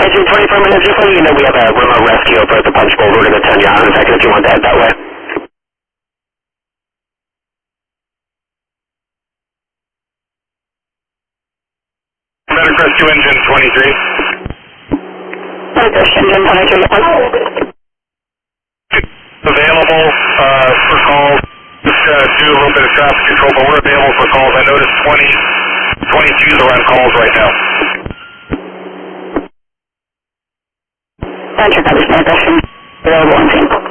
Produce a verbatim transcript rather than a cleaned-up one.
Engine twenty-four minutes, just letting you know we have a remote rescue over at the punch bowl. We're going to turn you on in a second if you want to head that way. Medic rescue engine twenty-three. Medic rescue engine twenty-three. Available uh, for calls. Just uh, do a little bit of traffic control, but we're available for calls. I noticed twenty, twenty-twos are on calls right now. Roger, that was medic rescue. Available on team.